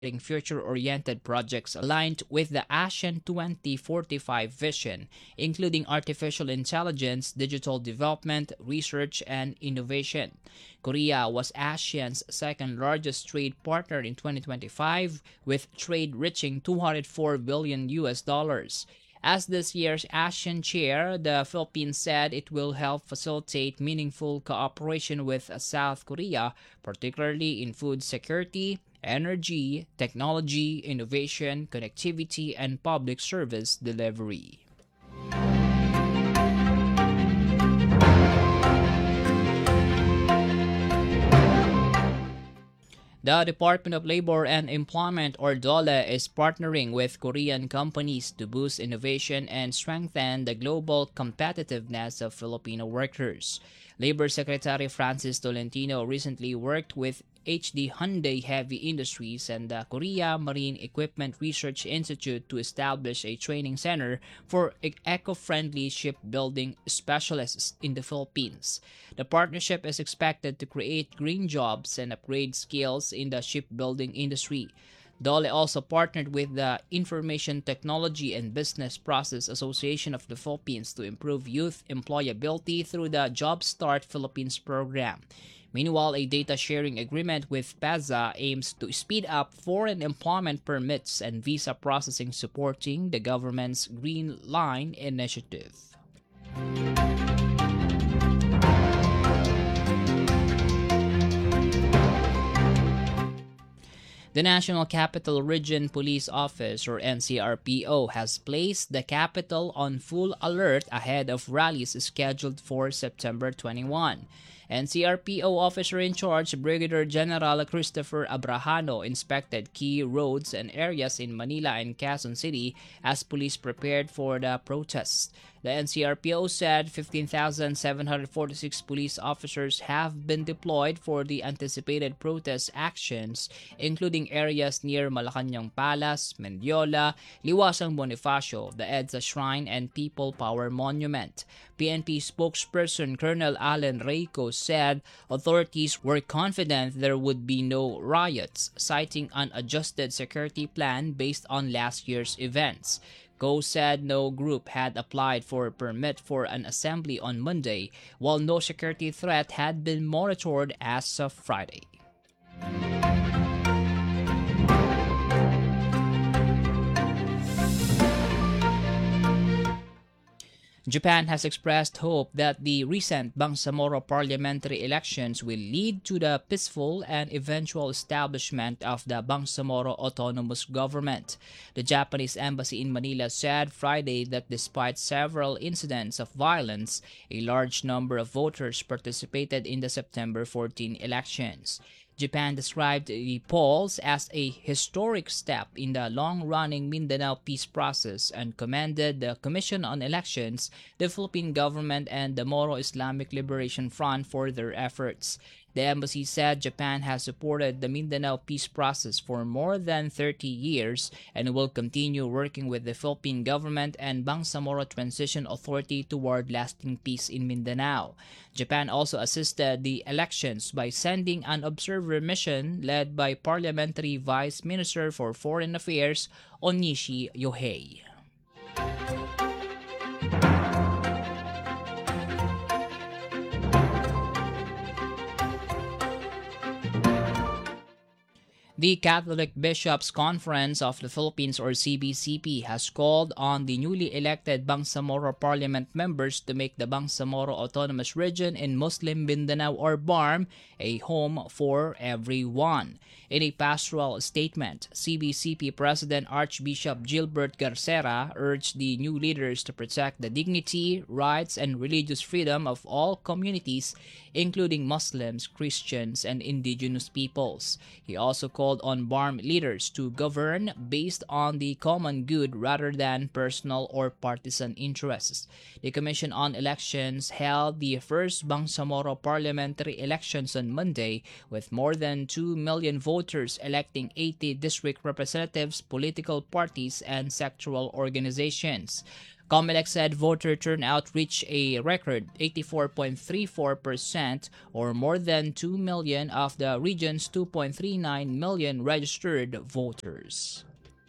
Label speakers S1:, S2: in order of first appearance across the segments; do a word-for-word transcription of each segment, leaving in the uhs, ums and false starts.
S1: future-oriented projects aligned with the ASEAN twenty forty-five vision, including artificial intelligence, digital development, research, and innovation. Korea was ASEAN's second largest trade partner in twenty twenty-five, with trade reaching two hundred four billion U S dollars. As this year's ASEAN chair, the Philippines said it will help facilitate meaningful cooperation with South Korea, particularly in food security, energy, technology, innovation, connectivity, and public service delivery. The Department of Labor and Employment, or DOLE, is partnering with Korean companies to boost innovation and strengthen the global competitiveness of Filipino workers. Labor Secretary Francis Tolentino recently worked with H D Hyundai Heavy Industries and the Korea Marine Equipment Research Institute to establish a training center for eco-friendly shipbuilding specialists in the Philippines. The partnership is expected to create green jobs and upgrade skills in the shipbuilding industry. DOLE also partnered with the Information Technology and Business Process Association of the Philippines to improve youth employability through the Job Start Philippines program. Meanwhile, a data sharing agreement with PEZA aims to speed up foreign employment permits and visa processing, supporting the government's Green Line initiative. The National Capital Region Police Office, or N C R P O, has placed the capital on full alert ahead of rallies scheduled for September twenty-first. N C R P O officer in charge, Brigadier General Christopher Abrahano, inspected key roads and areas in Manila and Quezon City as police prepared for the protests. The N C R P O said fifteen thousand seven hundred forty-six police officers have been deployed for the anticipated protest actions, including areas near Malacañang Palace, Mendiola, Liwasang Bonifacio, the EDSA Shrine, and People Power Monument. P N P spokesperson Colonel Alan Reyco said authorities were confident there would be no riots, citing an adjusted security plan based on last year's events. Go said no group had applied for a permit for an assembly on Monday, while no security threat had been monitored as of Friday. Japan has expressed hope that the recent Bangsamoro parliamentary elections will lead to the peaceful and eventual establishment of the Bangsamoro Autonomous Government. The Japanese embassy in Manila said Friday that despite several incidents of violence, a large number of voters participated in the September fourteenth elections. Japan described the polls as a historic step in the long-running Mindanao peace process and commended the Commission on Elections, the Philippine government, and the Moro Islamic Liberation Front for their efforts. The embassy said Japan has supported the Mindanao peace process for more than thirty years and will continue working with the Philippine government and Bangsamoro Transition Authority toward lasting peace in Mindanao. Japan also assisted the elections by sending an observer mission led by Parliamentary Vice Minister for Foreign Affairs Onishi Yohei. The Catholic Bishops' Conference of the Philippines, or C B C P, has called on the newly elected Bangsamoro Parliament members to make the Bangsamoro Autonomous Region in Muslim Mindanao, or B A R M, a home for everyone. In a pastoral statement, C B C P President Archbishop Gilbert Garcera urged the new leaders to protect the dignity, rights, and religious freedom of all communities, including Muslims, Christians, and indigenous peoples. He also called on B A R M leaders to govern based on the common good rather than personal or partisan interests. The Commission on Elections held the first Bangsamoro parliamentary elections on Monday, with more than two million voters electing eighty district representatives, political parties, and sectoral organizations. COMELEC said voter turnout reached a record eighty-four point three four percent, or more than two million of the region's two point three nine million registered voters.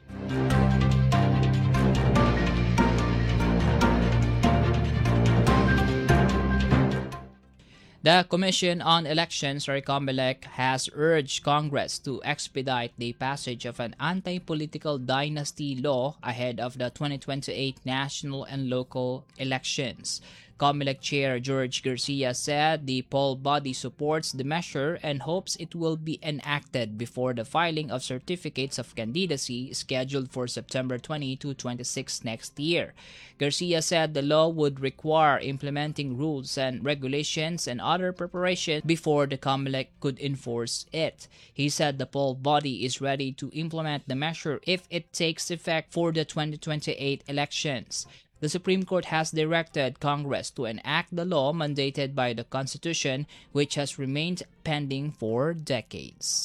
S1: The Commission on Elections, or COMELEC, has urged Congress to expedite the passage of an anti-political dynasty law ahead of the twenty twenty-eight national and local elections. COMELEC Chair George Garcia said the poll body supports the measure and hopes it will be enacted before the filing of certificates of candidacy scheduled for September twentieth to twenty-sixth next year. Garcia said the law would require implementing rules and regulations and other preparation before the COMELEC could enforce it. He said the poll body is ready to implement the measure if it takes effect for the twenty twenty-eight elections. The Supreme Court has directed Congress to enact the law mandated by the Constitution, which has remained pending for decades.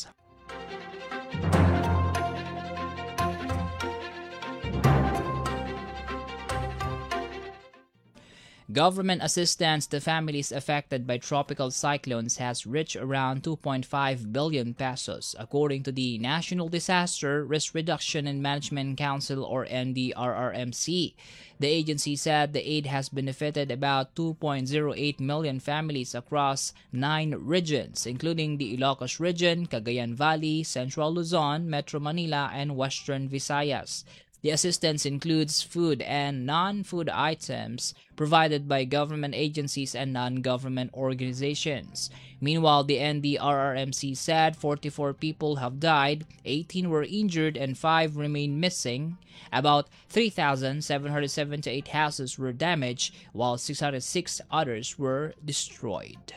S1: Government assistance to families affected by tropical cyclones has reached around two point five billion pesos, according to the National Disaster Risk Reduction and Management Council, or N D R R M C. The agency said the aid has benefited about two point zero eight million families across nine regions, including the Ilocos region, Cagayan Valley, Central Luzon, Metro Manila, and Western Visayas. The assistance includes food and non-food items provided by government agencies and non-government organizations. Meanwhile, the N D R R M C said forty-four people have died, eighteen were injured, and five remain missing. About three thousand seven hundred seventy-eight houses were damaged, while six hundred six others were destroyed.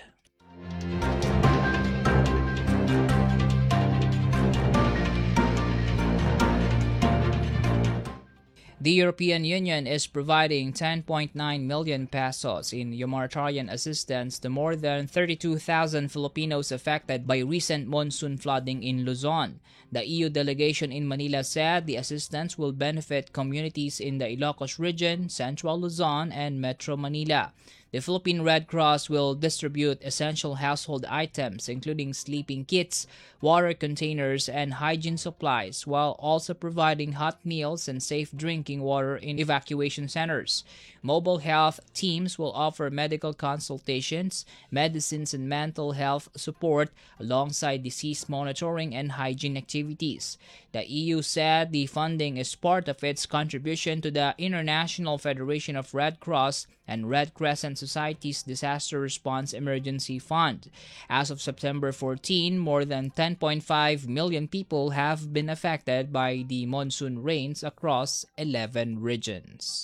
S1: The European Union is providing ten point nine million pesos in humanitarian assistance to more than thirty-two thousand Filipinos affected by recent monsoon flooding in Luzon. The E U delegation in Manila said the assistance will benefit communities in the Ilocos region, Central Luzon, and Metro Manila. The Philippine Red Cross will distribute essential household items, including sleeping kits, water containers, and hygiene supplies, while also providing hot meals and safe drinking water in evacuation centers. Mobile health teams will offer medical consultations, medicines, and mental health support alongside disease monitoring and hygiene activities. The E U said the funding is part of its contribution to the International Federation of Red Cross and Red Crescent Society's Disaster Response Emergency Fund. As of September fourteenth, more than ten point five million people have been affected by the monsoon rains across eleven regions.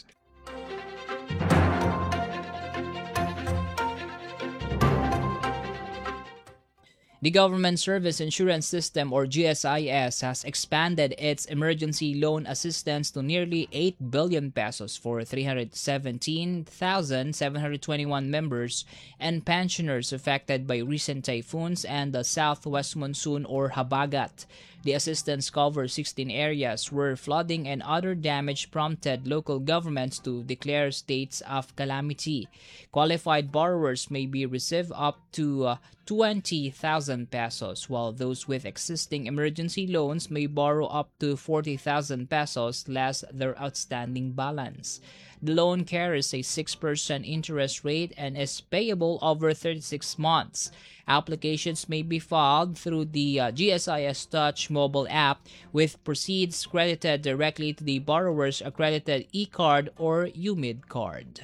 S1: The Government Service Insurance System, or G S I S, has expanded its emergency loan assistance to nearly eight billion pesos for three hundred seventeen thousand seven hundred twenty-one members and pensioners affected by recent typhoons and the southwest monsoon, or Habagat. The assistance covers sixteen areas where flooding and other damage prompted local governments to declare states of calamity. Qualified borrowers may be received up to uh, twenty thousand pesos, while those with existing emergency loans may borrow up to forty thousand pesos less their outstanding balance. The loan carries a six percent interest rate and is payable over thirty-six months. Applications may be filed through the uh, G S I S Touch mobile app, with proceeds credited directly to the borrower's accredited e-card or U M I D card.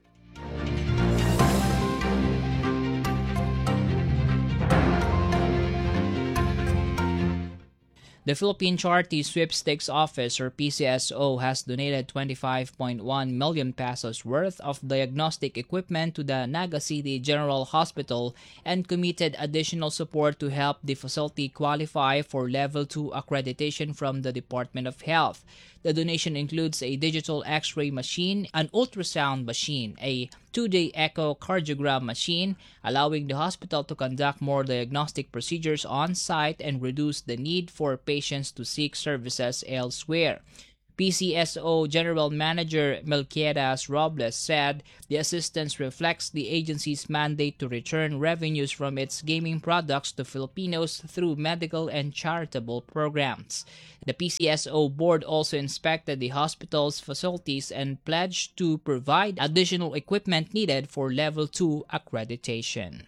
S1: The Philippine Charity Sweepstakes Office, or P C S O, has donated twenty-five point one million pesos worth of diagnostic equipment to the Naga City General Hospital and committed additional support to help the facility qualify for Level two accreditation from the Department of Health. The donation includes a digital X-ray machine, an ultrasound machine, a two-day echocardiogram machine, allowing the hospital to conduct more diagnostic procedures on-site and reduce the need for patients to seek services elsewhere. P C S O General Manager Melquiades Robles said the assistance reflects the agency's mandate to return revenues from its gaming products to Filipinos through medical and charitable programs. The P C S O board also inspected the hospital's facilities and pledged to provide additional equipment needed for Level two accreditation.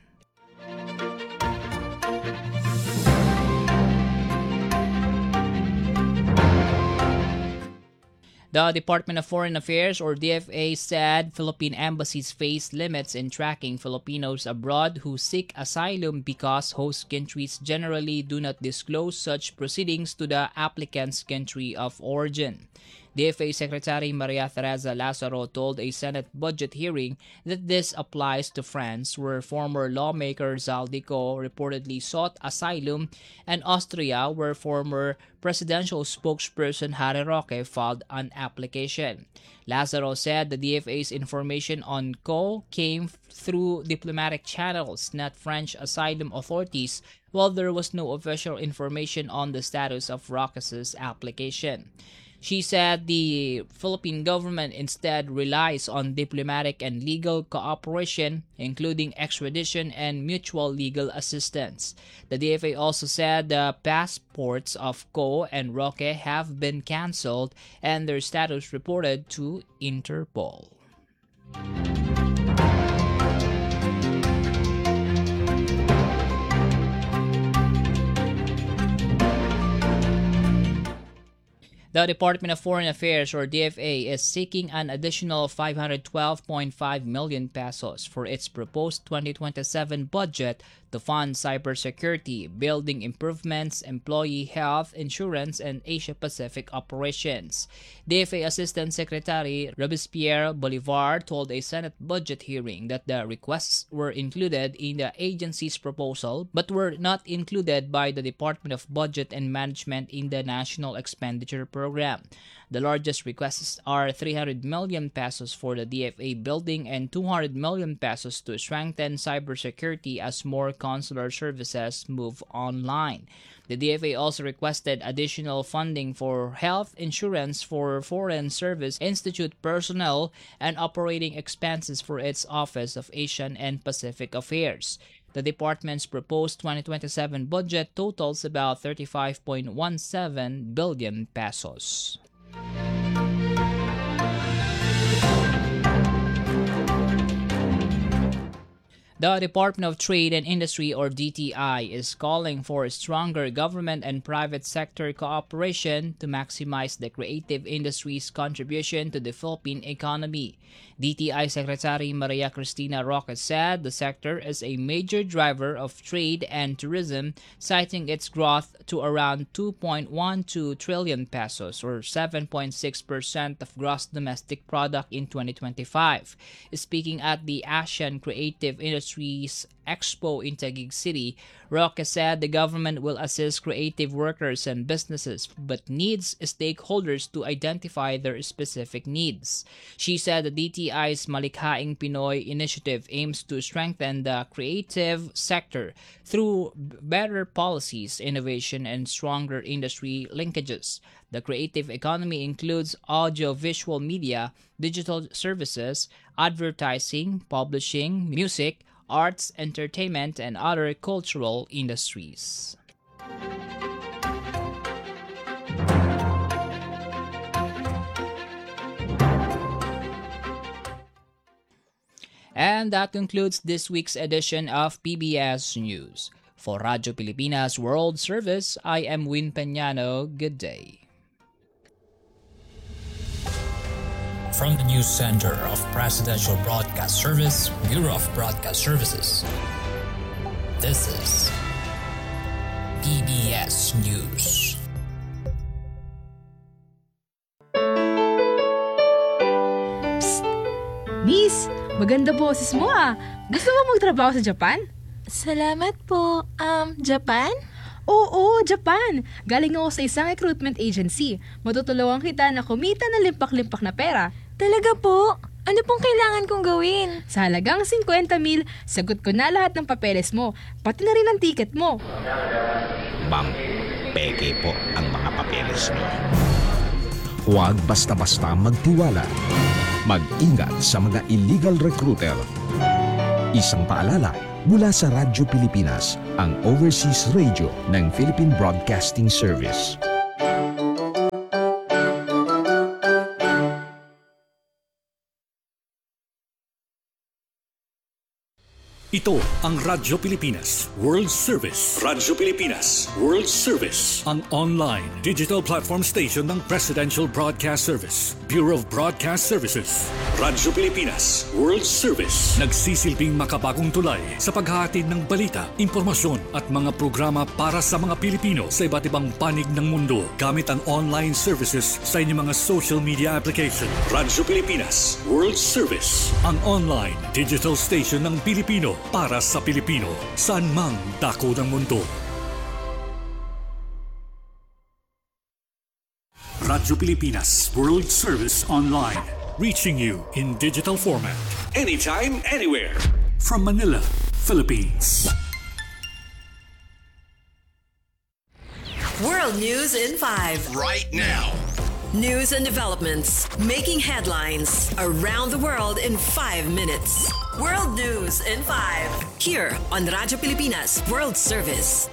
S1: The Department of Foreign Affairs, or D F A, said Philippine embassies face limits in tracking Filipinos abroad who seek asylum because host countries generally do not disclose such proceedings to the applicant's country of origin. D F A Secretary Maria Teresa Lazaro told a Senate budget hearing that this applies to France, where former lawmaker Zaldico reportedly sought asylum, and Austria, where former presidential spokesperson Harry Roque filed an application. Lazaro said the D F A's information on Co came through diplomatic channels, not French asylum authorities, while there was no official information on the status of Roque's application. She said the Philippine government instead relies on diplomatic and legal cooperation, including extradition and mutual legal assistance. The D F A also said the passports of Co and Roque have been cancelled and their status reported to Interpol. The Department of Foreign Affairs, or D F A, is seeking an additional five hundred twelve point five million pesos for its proposed twenty twenty-seven budget to fund cybersecurity, building improvements, employee health insurance, and Asia-Pacific operations. D F A Assistant Secretary Robespierre Bolivar told a Senate budget hearing that the requests were included in the agency's proposal but were not included by the Department of Budget and Management in the National Expenditure Program. The largest requests are three hundred million pesos for the D F A building and two hundred million pesos to strengthen cybersecurity as more consular services move online. The D F A also requested additional funding for health insurance for Foreign Service Institute personnel and operating expenses for its Office of Asian and Pacific Affairs. The department's proposed twenty twenty-seven budget totals about thirty-five point one seven billion pesos. The Department of Trade and Industry, or D T I, is calling for stronger government and private sector cooperation to maximize the creative industry's contribution to the Philippine economy. D T I Secretary Maria Cristina Roque said the sector is a major driver of trade and tourism, citing its growth to around two point one two trillion pesos, or seven point six percent of gross domestic product in twenty twenty-five. Speaking at the Asian Creative Industry Expo in Taguig City, Roque said the government will assist creative workers and businesses but needs stakeholders to identify their specific needs. She said the D T I's Malikhaing Pinoy initiative aims to strengthen the creative sector through better policies, innovation, and stronger industry linkages. The creative economy includes audio-visual media, digital services, advertising, publishing, music, arts, entertainment, and other cultural industries. And that concludes this week's edition of P B S News. For Radyo Pilipinas World Service, I am Win Peñano. Good day.
S2: From the News Center of Presidential Broadcast Service, Bureau of Broadcast Services, this is P B S News.
S3: Psst! Miss, maganda boses mo ah. Gusto mo magtrabaho sa Japan?
S4: Salamat po. Um, Japan?
S3: Oo, Japan. Galing ako sa isang recruitment agency. Matutulungan kita na kumita ng limpak-limpak na pera.
S4: Talaga po? Ano pong kailangan kong gawin?
S3: Sa halagang fifty mil, sagot ko na lahat ng papeles mo, pati na rin ang ticket mo.
S5: Ma'am, peke po ang mga papeles niyo. Huwag basta-basta magtiwala. Mag-ingat sa mga illegal recruiter. Isang paalala mula sa Radyo Pilipinas, ang overseas radio ng Philippine Broadcasting Service.
S6: Ito ang Radyo Pilipinas World Service. Radyo Pilipinas World Service. Ang online digital platform station ng Presidential Broadcast Service, Bureau of Broadcast Services. Radyo Pilipinas World Service. Nagsisilbing makabagong tulay sa paghahatid ng balita, impormasyon at mga programa para sa mga Pilipino sa iba't ibang panig ng mundo gamit ang online services sa inyong mga social media application. Radyo Pilipinas World Service. Ang online digital station ng Pilipino para sa Pilipino, saan mang dako ng mundo. Radyo Pilipinas World Service Online, reaching you in digital format, anytime, anywhere. From Manila, Philippines.
S7: World News in five.
S8: Right now.
S7: News and developments making headlines around the world in five minutes. World News in five. Here on Radyo Pilipinas World Service.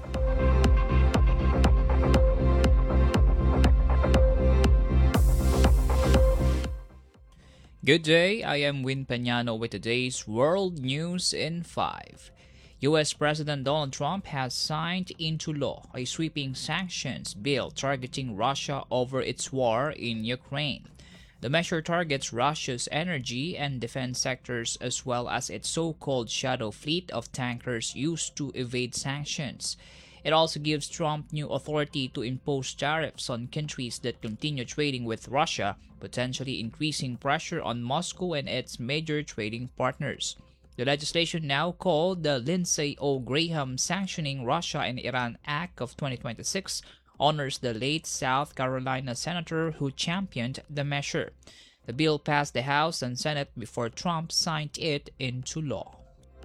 S1: Good day, I am Win Peñano with today's World News in five. U S President Donald Trump has signed into law a sweeping sanctions bill targeting Russia over its war in Ukraine. The measure targets Russia's energy and defense sectors as well as its so-called shadow fleet of tankers used to evade sanctions. It also gives Trump new authority to impose tariffs on countries that continue trading with Russia, potentially increasing pressure on Moscow and its major trading partners. The legislation, now called the Lindsey O. Graham Sanctioning Russia and Iran Act of twenty twenty-six, honors the late South Carolina senator who championed the measure. The bill passed the House and Senate before Trump signed it into law.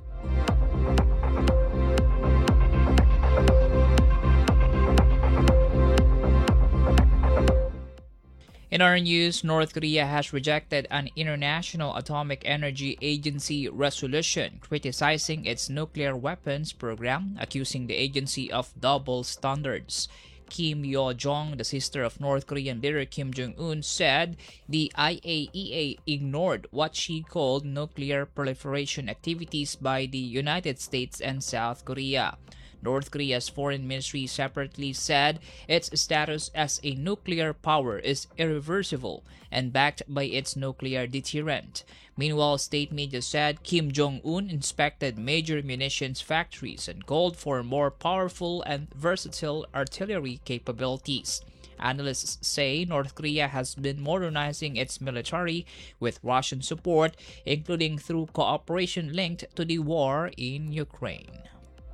S1: In our news, North Korea has rejected an International Atomic Energy Agency resolution criticizing its nuclear weapons program, accusing the agency of double standards. Kim Yo-jong, the sister of North Korean leader Kim Jong-un, said the I A E A ignored what she called nuclear proliferation activities by the United States and South Korea. North Korea's foreign ministry separately said its status as a nuclear power is irreversible and backed by its nuclear deterrent. Meanwhile, state media said Kim Jong-un inspected major munitions factories and called for more powerful and versatile artillery capabilities. Analysts say North Korea has been modernizing its military with Russian support, including through cooperation linked to the war in Ukraine.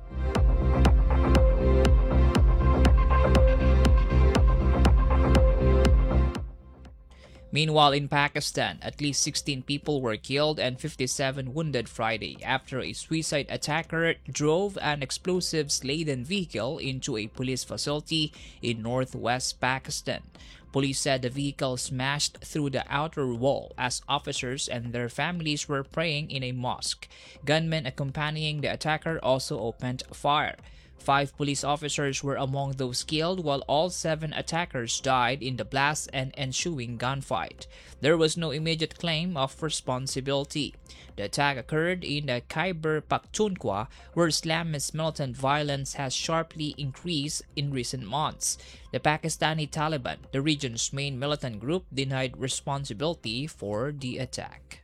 S1: Meanwhile, in Pakistan, at least sixteen people were killed and fifty-seven wounded Friday after a suicide attacker drove an explosives-laden vehicle into a police facility in northwest Pakistan. Police said the vehicle smashed through the outer wall as officers and their families were praying in a mosque. Gunmen accompanying the attacker also opened fire. Five police officers were among those killed, while all seven attackers died in the blast and ensuing gunfight. There was no immediate claim of responsibility. The attack occurred in the Khyber Pakhtunkhwa, where Islamist militant violence has sharply increased in recent months. The Pakistani Taliban, the region's main militant group, denied responsibility for the attack.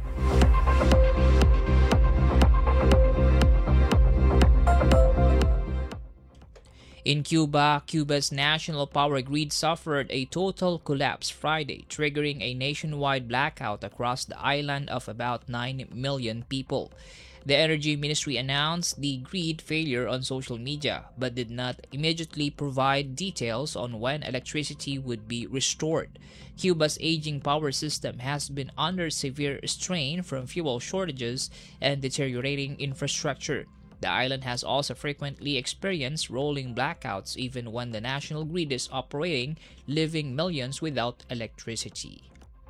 S1: In Cuba, Cuba's national power grid suffered a total collapse Friday, triggering a nationwide blackout across the island of about nine million people. The Energy Ministry announced the grid failure on social media, but did not immediately provide details on when electricity would be restored. Cuba's aging power system has been under severe strain from fuel shortages and deteriorating infrastructure. The island has also frequently experienced rolling blackouts even when the national grid is operating, leaving millions without electricity.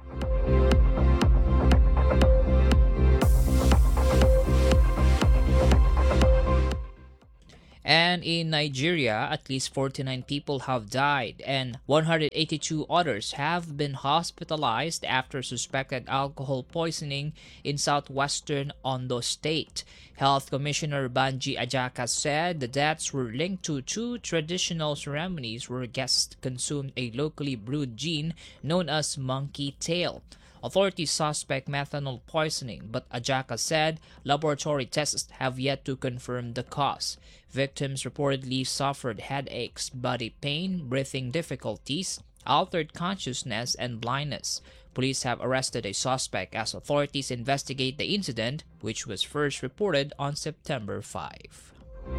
S1: And in Nigeria, at least forty-nine people have died and one hundred eighty-two others have been hospitalized after suspected alcohol poisoning in southwestern Ondo State. Health Commissioner Banji Ajaka said the deaths were linked to two traditional ceremonies where guests consumed a locally brewed gin known as monkey tail. Authorities suspect methanol poisoning, but Ajaka said laboratory tests have yet to confirm the cause. Victims reportedly suffered headaches, body pain, breathing difficulties, altered consciousness, and blindness. Police have arrested a suspect as authorities investigate the incident, which was first reported on September fifth.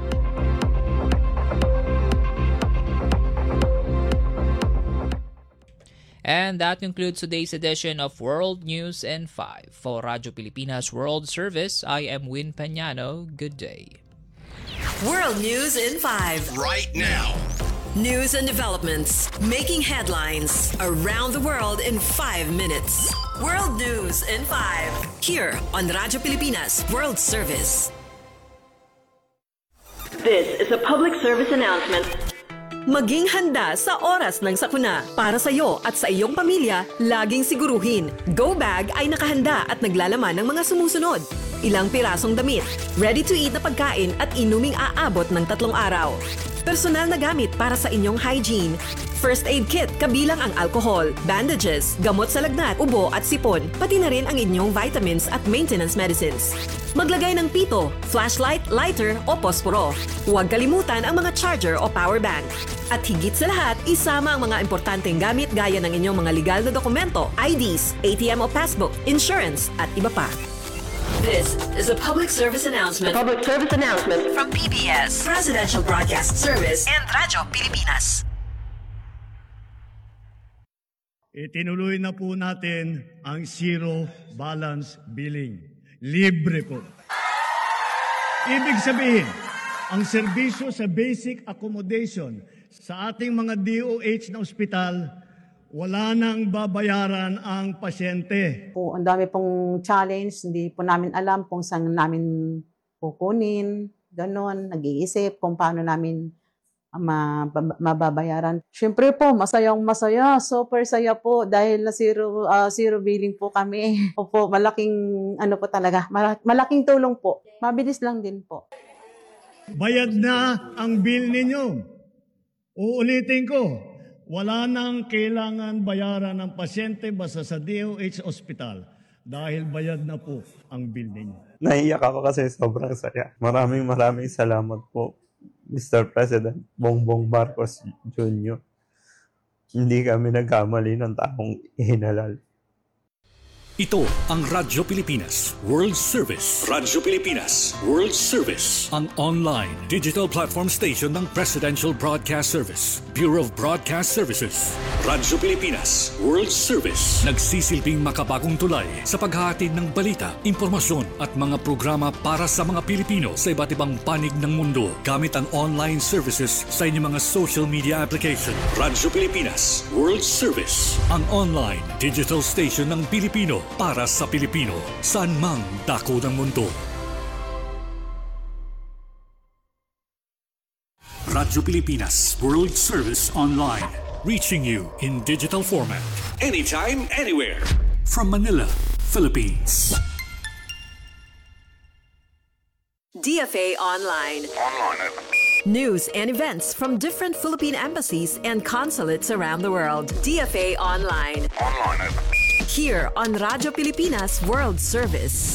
S1: And that concludes today's edition of World News in five. For Radyo Pilipinas World Service, I am Win Peñano. Good day.
S7: World News in five.
S8: Right now.
S7: News and developments making headlines around the world in five minutes. World News in five. Here on Radyo Pilipinas World Service. This is a public service announcement. Maging handa sa oras ng sakuna. Para sa iyo at sa iyong pamilya, laging siguruhin. Go Bag ay nakahanda at naglalaman ng mga sumusunod. Ilang pirasong damit, ready-to-eat na pagkain at inuming aabot ng tatlong araw. Personal na gamit para sa inyong hygiene. First aid kit kabilang ang alcohol, bandages, gamot sa lagnat, ubo at sipon, pati na rin ang inyong vitamins at maintenance medicines. Maglagay ng pito, flashlight, lighter o posporo. Huwag kalimutan ang mga charger o power bank. At higit sa lahat, isama ang mga importanteng gamit gaya ng inyong mga legal na dokumento, I Ds, A T M o passbook, insurance at iba pa. This is a public service announcement. A public service announcement from P B S, Presidential Broadcast Service, and Radyo Pilipinas.
S9: Itinuloy na po natin ang zero balance billing. Libre po. Ibig sabihin, ang serbisyo sa basic accommodation sa ating mga D O H na ospital, wala nang babayaran ang pasyente.
S10: Po, ang dami pong challenge, hindi po namin alam kung saan namin kukunin, ganon, nag-iisip kung paano namin mababayaran. Siyempre po, masayang masaya, super saya po dahil na zero, uh, zero billing po kami. Opo, malaking ano po talaga, malaking tulong po. Mabilis lang din po.
S9: Bayad na ang bill ninyo. Uulitin ko, wala nang kailangan bayaran ng pasyente basta sa D O H Hospital dahil bayad na po ang bill ninyo.
S11: Naiyak ako kasi sobrang saya. Maraming maraming salamat po, Mister President Bongbong Marcos Junior Hindi kami nagkamali ng taong ihinalal.
S6: Ito ang Radyo Pilipinas World Service. Radyo Pilipinas World Service, ang online digital platform station ng Presidential Broadcast Service, Bureau of Broadcast Services. Radyo Pilipinas World Service, nagsisilbing makabagong tulay sa paghahatid ng balita, impormasyon at mga programa para sa mga Pilipino sa iba't ibang panig ng mundo gamit ang online services sa inyong mga social media application. Radyo Pilipinas World Service, ang online digital station ng Pilipino para sa Pilipino, saan mang dako ng mundo. Radyo Pilipinas World Service Online, reaching you in digital format, anytime, anywhere, from Manila, Philippines.
S7: D F A Online. Online. News and events from different Philippine embassies and consulates around the world. D F A Online. Online. Here on Radyo Pilipinas World Service.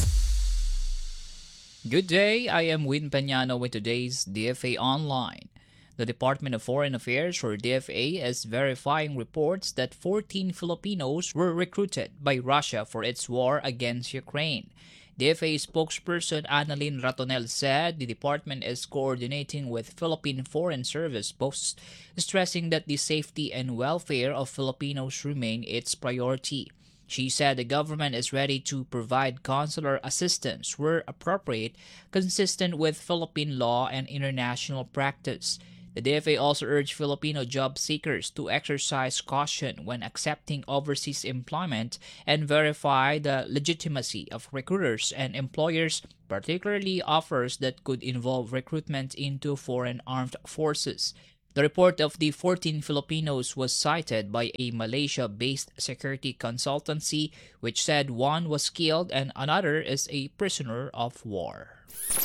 S1: Good day, I am Win Peñano with today's D F A Online. The Department of Foreign Affairs, or D F A, is verifying reports that fourteen Filipinos were recruited by Russia for its war against Ukraine. D F A spokesperson Annalyn Ratonel said the department is coordinating with Philippine Foreign Service posts, stressing that the safety and welfare of Filipinos remain its priority. She said the government is ready to provide consular assistance where appropriate, consistent with Philippine law and international practice. The D F A also urged Filipino job seekers to exercise caution when accepting overseas employment and verify the legitimacy of recruiters and employers, particularly offers that could involve recruitment into foreign armed forces. The report of the fourteen Filipinos was cited by a Malaysia-based security consultancy, which said one was killed and another is a prisoner of war.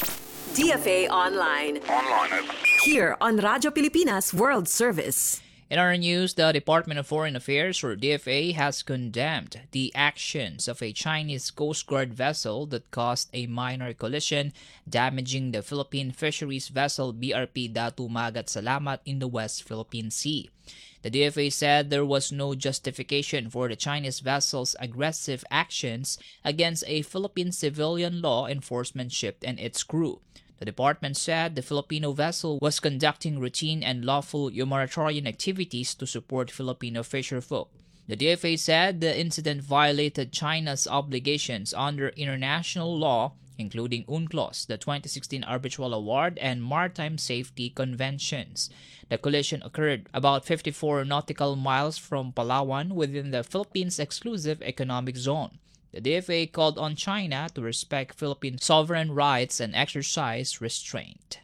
S7: D F A Online. Online. Here on Radyo Pilipinas World Service.
S1: In our news, the Department of Foreign Affairs, or D F A, has condemned the actions of a Chinese Coast Guard vessel that caused a minor collision, damaging the Philippine fisheries vessel B R P Datu Magat Salamat in the West Philippine Sea. The D F A said there was no justification for the Chinese vessel's aggressive actions against a Philippine civilian law enforcement ship and its crew. The department said the Filipino vessel was conducting routine and lawful humanitarian activities to support Filipino fisherfolk. The D F A said the incident violated China's obligations under international law, including UNCLOS, the twenty sixteen Arbitral Award, and Maritime Safety Conventions. The collision occurred about fifty-four nautical miles from Palawan within the Philippines' exclusive economic zone. The D F A called on China to respect Philippine sovereign rights and exercise restraint.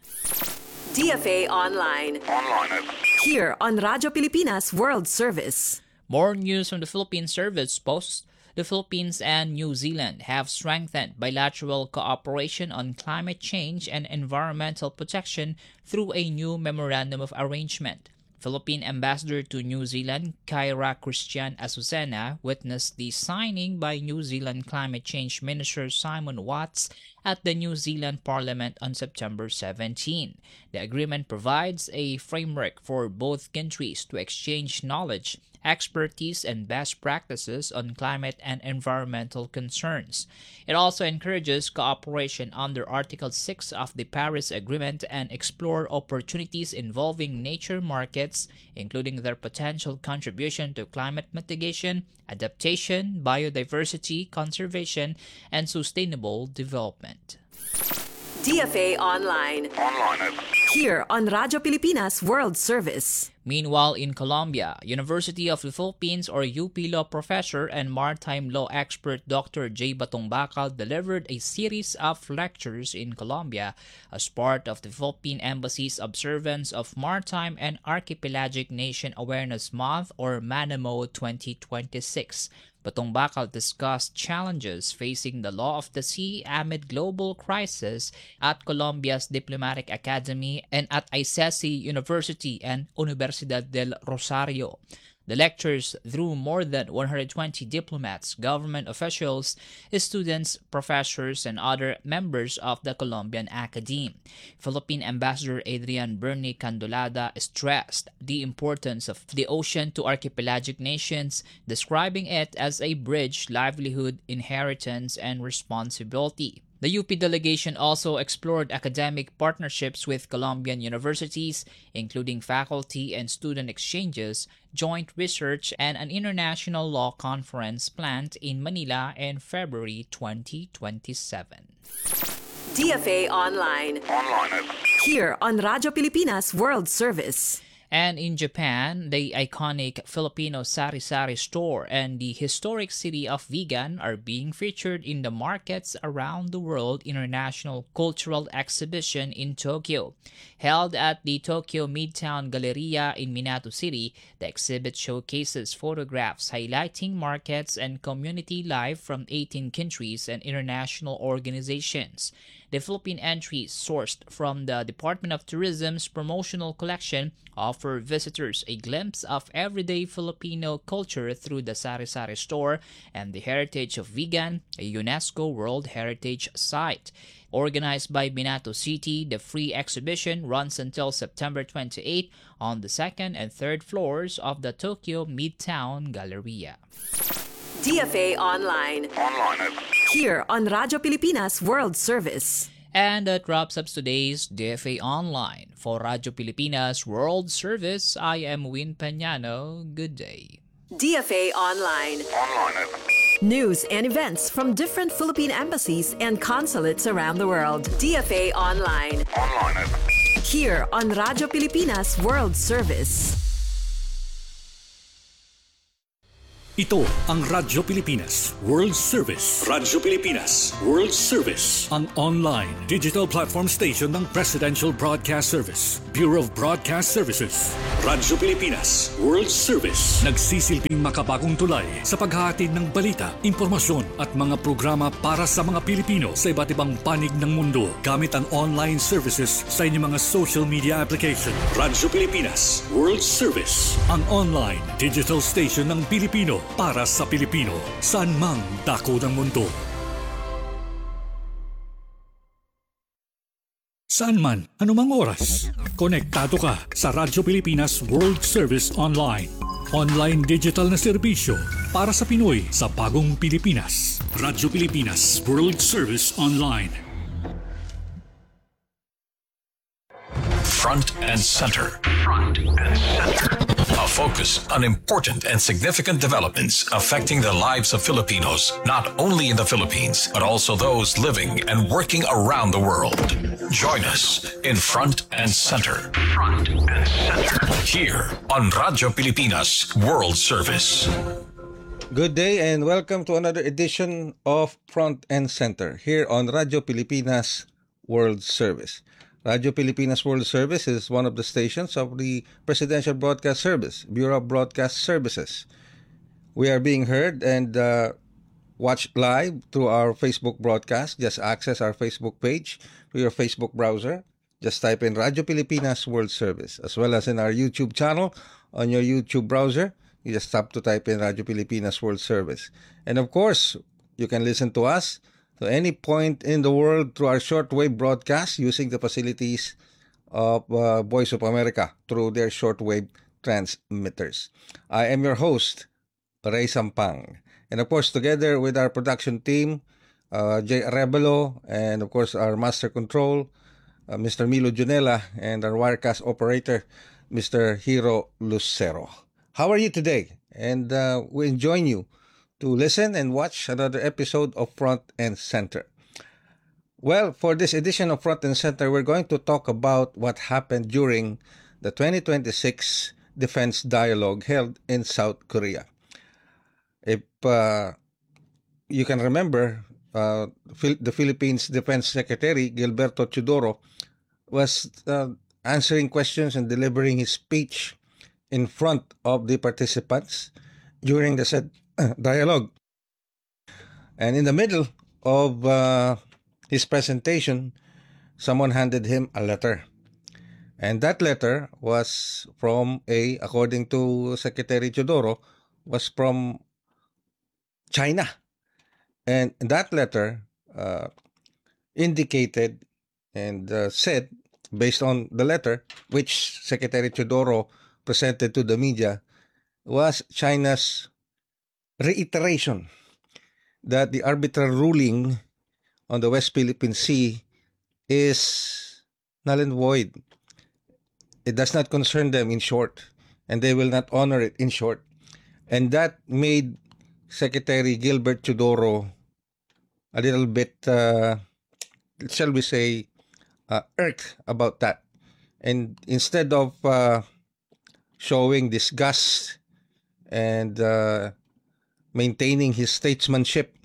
S7: D F A Online. Online. Here on Radyo Pilipinas World Service.
S1: More news from the Philippine Service Post. The Philippines and New Zealand have strengthened bilateral cooperation on climate change and environmental protection through a new Memorandum of Arrangement. Philippine Ambassador to New Zealand, Kyra Christian Azucena, witnessed the signing by New Zealand Climate Change Minister Simon Watts at the New Zealand Parliament on September seventeenth. The agreement provides a framework for both countries to exchange knowledge, expertise, and best practices on climate and environmental concerns. It also encourages cooperation under Article six of the Paris Agreement and explore opportunities involving nature markets, including their potential contribution to climate mitigation, adaptation, biodiversity, conservation, and sustainable development.
S7: D F A Online. Online. Here on Radyo Pilipinas World Service.
S1: Meanwhile, in Colombia, University of the Philippines or U P Law professor and maritime law expert Doctor J. Batong Bacal delivered a series of lectures in Colombia as part of the Philippine Embassy's observance of Maritime and Archipelagic Nation Awareness Month or MANAMO twenty twenty-six. Batong Bacal discussed challenges facing the law of the sea amid global crisis at Colombia's Diplomatic Academy and at I C E S I University and Universidad del Rosario. The lectures drew more than one hundred twenty diplomats, government officials, students, professors, and other members of the Colombian Academe. Philippine Ambassador Adrian Bernie Candolada stressed the importance of the ocean to archipelagic nations, describing it as a bridge, livelihood, inheritance, and responsibility. The U P delegation also explored academic partnerships with Colombian universities, including faculty and student exchanges, joint research, and an international law conference planned in Manila in February twenty twenty-seven.
S7: D F A Online. Online. Here on Radyo Pilipinas World Service.
S1: And in Japan, the iconic Filipino sari-sari store and the historic city of Vigan are being featured in the Markets Around the World International Cultural Exhibition in Tokyo. Held at the Tokyo Midtown Galleria in Minato City, the exhibit showcases photographs highlighting markets and community life from eighteen countries and international organizations. The Philippine entries sourced from the Department of Tourism's promotional collection offer visitors a glimpse of everyday Filipino culture through the sari-sari store and the heritage of Vigan, a UNESCO World Heritage Site. Organized by Minato City, the free exhibition runs until September twenty-eighth on the second and third floors of the Tokyo Midtown Galleria.
S7: D F A Online. Online. Here on Radyo Pilipinas World Service.
S1: And that wraps up today's D F A Online. For Radyo Pilipinas World Service, I am Win Peñano. Good day.
S7: D F A Online. Online. News and events from different Philippine embassies and consulates around the world. D F A Online. Online. Here on Radyo Pilipinas World Service.
S6: Ito ang Radyo Pilipinas World Service. Radyo Pilipinas World Service, ang online digital platform station ng Presidential Broadcast Service, Bureau of Broadcast Services. Radyo Pilipinas World Service, nagsisilbing makabagong tulay sa paghahatid ng balita, impormasyon at mga programa para sa mga Pilipino sa iba't ibang panig ng mundo gamit ang online services sa inyong mga social media application. Radyo Pilipinas World Service, ang online digital station ng Pilipino para sa Pilipino, saan mang dako ng mundo. Saan man, anumang oras, konektado ka sa Radyo Pilipinas World Service Online. Online digital na serbisyo para sa Pinoy sa bagong Pilipinas. Radyo Pilipinas World Service Online.
S8: Front and Center. Front and Center. A focus on important and significant developments affecting the lives of Filipinos, not only in the Philippines, but also those living and working around the world. Join us in Front and Center. Front and Center. Here on Radyo Pilipinas World Service.
S12: Good day and welcome to another edition of Front and Center here on Radyo Pilipinas World Service. Radyo Pilipinas World Service is one of the stations of the Presidential Broadcast Service, Bureau of Broadcast Services. We are being heard and uh, watched live through our Facebook broadcast. Just access our Facebook page through your Facebook browser. Just type in Radyo Pilipinas World Service, as well as in our YouTube channel on your YouTube browser. You just have to type in Radyo Pilipinas World Service. And of course, you can listen to us to any point in the world through our shortwave broadcast using the facilities of uh, Voice of America through their shortwave transmitters. I am your host, Ray Sampang. And of course, together with our production team, uh, Jay Arevalo, and of course our master control, uh, Mister Milo Junela, and our wirecast operator, Mister Hiro Lucero. How are you today? And uh, we join you to listen and watch another episode of Front and Center. Well, for this edition of Front and Center, we're going to talk about what happened during the twenty twenty-six Defense Dialogue held in South Korea. If uh, you can remember, uh, the Philippines Defense Secretary, Gilberto Teodoro, was uh, answering questions and delivering his speech in front of the participants during the said dialogue. And in the middle of uh, his presentation, someone handed him a letter. And that letter was from a, according to Secretary Teodoro, was from China. And that letter uh, indicated and uh, said, based on the letter, which Secretary Teodoro presented to the media, was China's reiteration that the arbitral ruling on the West Philippine Sea is null and void. It does not concern them, in short, and they will not honor it, in short. And that made Secretary Gilbert Teodoro a little bit, uh, shall we say, uh, irked about that. And instead of uh, showing disgust and uh, maintaining his statesmanship,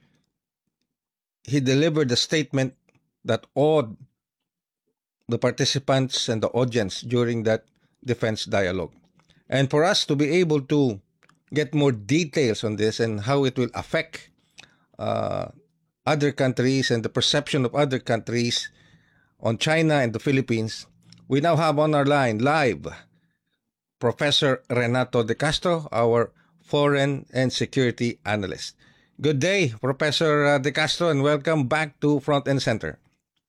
S12: he delivered a statement that awed the participants and the audience during that defense dialogue. And for us to be able to get more details on this and how it will affect uh, other countries and the perception of other countries on China and the Philippines, we now have on our line live Professor Renato De Castro, our Foreign and Security Analyst. Good day, Professor De Castro, and welcome back to Front and Center.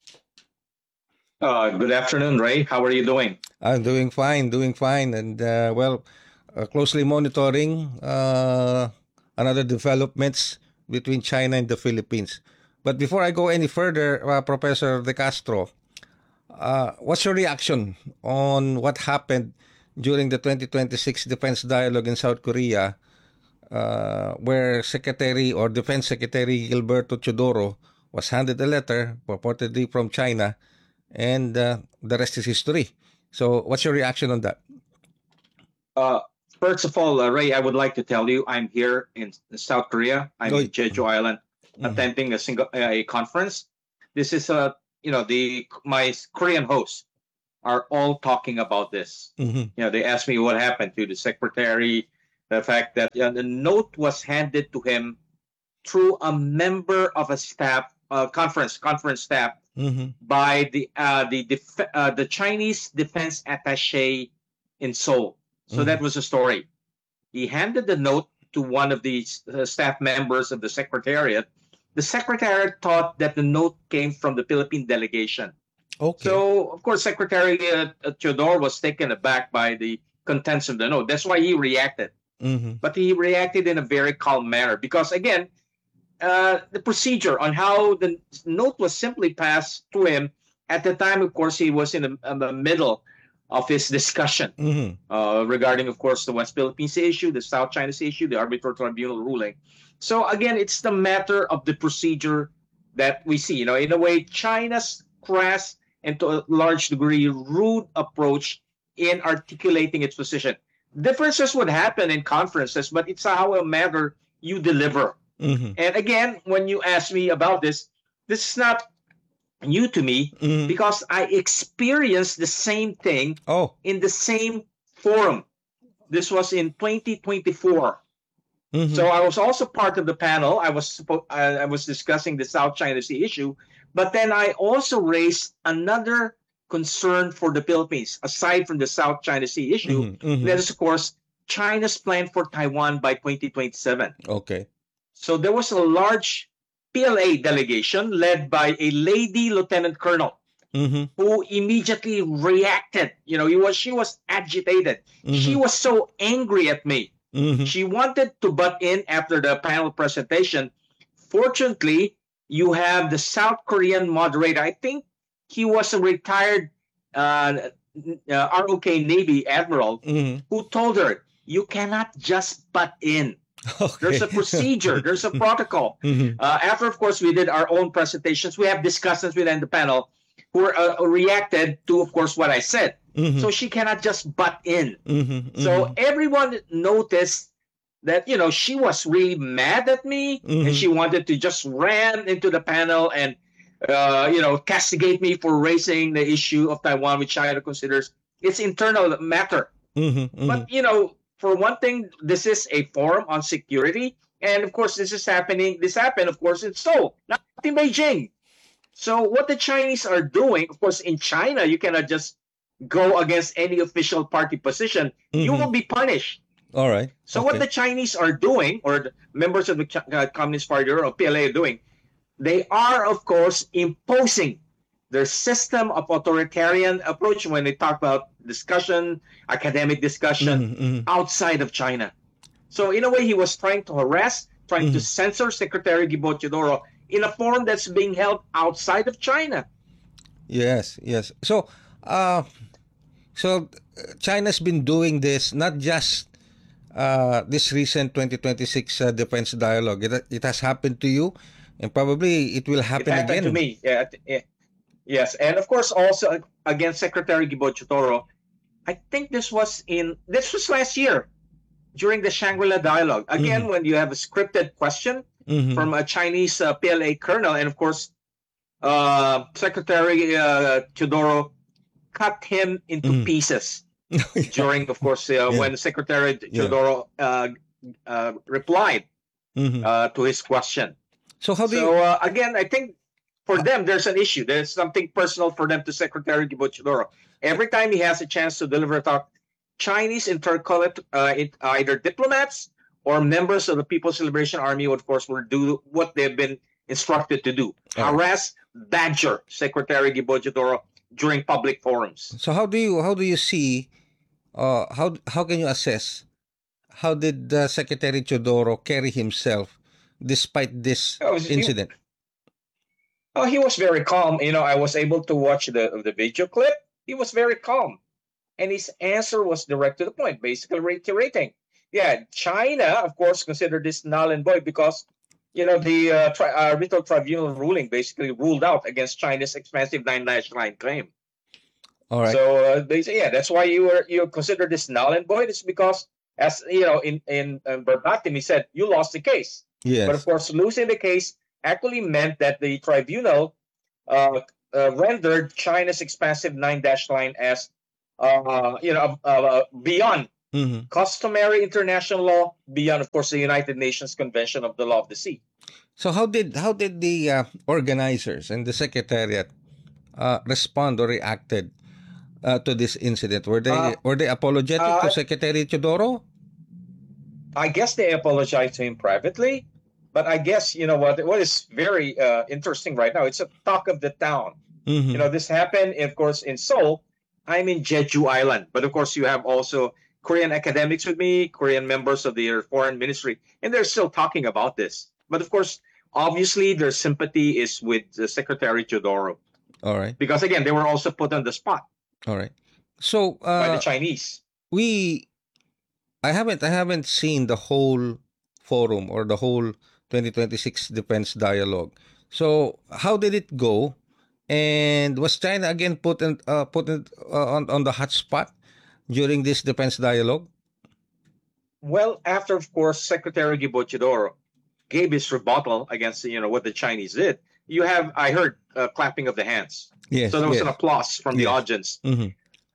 S13: Uh, good afternoon, Ray. How are you doing?
S12: I'm doing fine, doing fine, and uh, well, uh, closely monitoring uh, another developments between China and the Philippines. But before I go any further, uh, Professor De Castro, uh, what's your reaction on what happened during the twenty twenty-six Defense Dialogue in South Korea, uh, where Secretary or Defense Secretary Gilberto Teodoro was handed a letter purportedly from China, and uh, the rest is history. So, what's your reaction on that?
S13: Uh, first of all, uh, Ray, I would like to tell you I'm here in South Korea. I'm in Jeju Island, mm-hmm. attending a single a conference. This is a you know the my Korean hosts are all talking about this.
S12: Mm-hmm.
S13: You know, they asked me what happened to the secretary, the fact that uh, the note was handed to him through a member of a staff uh, conference conference staff
S12: mm-hmm.
S13: by the uh, the def- uh, the Chinese defense attaché in Seoul. So
S12: Mm-hmm.
S13: that was the story. He handed the note to one of the uh, staff members of the secretariat. The secretariat thought that the note came from the Philippine delegation.
S12: Okay.
S13: So, of course, Secretary uh, Teodoro was taken aback by the contents of the note. That's why he reacted.
S12: Mm-hmm.
S13: But he reacted in a very calm manner because, again, uh, the procedure on how the note was simply passed to him at the time, of course, he was in the, in the middle of his discussion
S12: Mm-hmm.
S13: uh, regarding, of course, the West Philippine Sea issue, the South China Sea issue, the arbitral tribunal ruling. So, again, it's the matter of the procedure that we see. You know, in a way, China's crass and to a large degree rude approach in articulating its position. Differences would happen in conferences, but it's how a matter you deliver.
S12: Mm-hmm.
S13: And again, when you ask me about this, this is not new to me
S12: Mm-hmm.
S13: because I experienced the same thing
S12: Oh.
S13: in the same forum. This was in twenty twenty-four.
S12: Mm-hmm.
S13: So I was also part of the panel. I was suppo- I I was discussing the South China Sea issue, but then I also raised another concern for the Philippines, aside from the South China Sea issue.
S12: Mhm, mhm.
S13: That is, of course, China's plan for Taiwan by twenty twenty-seven.
S12: Okay.
S13: So there was a large P L A delegation led by a lady lieutenant colonel
S12: Mm-hmm.
S13: who immediately reacted. You know, he was she was agitated. She
S12: Mhm.
S13: was so angry at me.
S12: Mm-hmm.
S13: She wanted to butt in after the panel presentation. Fortunately, you have the South Korean moderator. I think he was a retired uh, uh, R O K Navy admiral
S12: Mm-hmm.
S13: who told her, you cannot just butt in.
S12: Okay.
S13: There's a procedure. There's a protocol.
S12: Mm-hmm.
S13: Uh, after, of course, we did our own presentations. We have discussants within the panel who were, uh, reacted to, of course, what I said.
S12: Mm-hmm.
S13: So she cannot just butt in.
S12: Mm-hmm.
S13: So everyone noticed that, you know, she was really mad at me
S12: Mhm.
S13: and she wanted to just ram into the panel and, uh, you know, castigate me for raising the issue of Taiwan, which China considers its internal matter.
S12: Mm-hmm. Mm-hmm.
S13: But, you know, for one thing, this is a forum on security. And, of course, this is happening. This happened, of course, in Seoul, not in Beijing. So what the Chinese are doing, of course, in China, you cannot just go against any official party position. You
S12: Mhm.
S13: will be punished.
S12: All right.
S13: So
S12: Okay.
S13: what the Chinese are doing, or the members of the Ch- uh, Communist Party or P L A are doing, they are, of course, imposing their system of authoritarian approach when they talk about discussion, academic discussion,
S12: Mhm, mhm.
S13: outside of China. So in a way, he was trying to harass, trying to censor Secretary Gibo Teodoro in a forum that's being held outside of China.
S12: Yes, yes. So, uh, so uh, China's been doing this not just uh, this recent twenty twenty-six uh, defense dialogue. It, it has happened to you, and probably it will happen
S13: It happened
S12: again.
S13: to me. Yeah, it- yeah. Yes, and of course also against Secretary Gibo Teodoro. I think this was in this was last year during the Shangri-La dialogue. Again,
S12: Mhm.
S13: when you have a scripted question
S12: Mhm.
S13: from a Chinese uh, P L A colonel, and of course, uh, Secretary uh, Teodoro cut him into
S12: Mhm.
S13: pieces during, of course, uh,
S12: Yeah.
S13: when Secretary
S12: Yeah.
S13: Teodoro uh, uh, replied
S12: Mhm.
S13: uh, to his question.
S12: So how do
S13: So
S12: you?
S13: uh, again, I think for them, there's an issue. There's something personal for them to Secretary Gibo Teodoro. Every time he has a chance to deliver a talk, Chinese intercultural, uh, it, either diplomats or members of the People's Liberation Army, of course, will do what they've been instructed to do:
S12: Oh.
S13: harass, badger Secretary Gibo Teodoro during public forums.
S12: So how do you? How do you see? Uh, how how can you assess? How did uh, Secretary Teodoro carry himself despite this
S13: Oh, he-
S12: incident?
S13: Oh, he was very calm. You know, I was able to watch the the video clip. He was very calm, and his answer was direct to the point, basically reiterating. yeah, China, of course, considered this null and void because, you know, the uh, tri- uh, arbitral tribunal ruling basically ruled out against China's expensive nine-dash line claim.
S12: All right.
S13: So uh, they say, yeah, that's why you were you consider this null and void. It's because, as you know, in in uh, verbatim, he said you lost the case.
S12: Yes.
S13: But of course, losing the case actually meant that the tribunal uh, uh, rendered China's expansive nine-dash line as, uh, you know, uh, beyond
S12: Mm-hmm.
S13: customary international law, beyond, of course, the United Nations Convention of the Law of the Sea.
S12: So how did how did the uh, organizers and the secretariat uh, respond or reacted uh, to this incident? Were they
S13: Uh,
S12: were they apologetic
S13: uh,
S12: to Secretary Teodoro?
S13: I guess they apologized to him privately, but I guess, you know what, what is very uh, interesting right now, it's a talk of the town.
S12: Mhm.
S13: You know, this happened, of course, in Seoul. I'm in Jeju Island, but of course, you have also Korean academics with me, Korean members of the foreign ministry, and they're still talking about this. But of course, obviously, their sympathy is with uh, Secretary Teodoro,
S12: All right.
S13: because again, they were also put on the spot
S12: All right. So
S13: by
S12: uh,
S13: the Chinese.
S12: we I haven't I haven't seen the whole forum or the whole twenty twenty-six defense dialogue. So how did it go? And was China again put in, uh, put in, uh, on on the hot spot during this defense dialogue?
S13: Well, after, of course, Secretary Gibo Teodoro gave his rebuttal against, you know, what the Chinese did, you have, I heard, uh, clapping of the hands.
S12: Yes.
S13: So there was
S12: yes.
S13: an applause from the
S12: Yes.
S13: audience.
S12: Mhm.